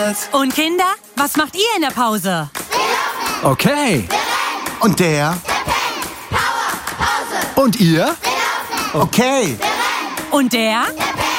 geredet. Und Kinder, was macht ihr in der Pause? Okay. Und der? Und ihr? Okay. Und der?